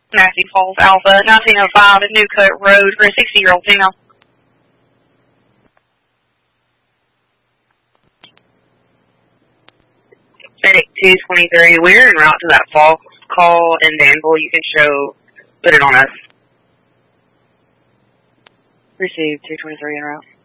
Nasty Falls Alpha, 1905 at New Cut Road for a 60-year-old female. Medic 223, we're en route to that fall call in Danville. You can put it on us. Received 223 en route.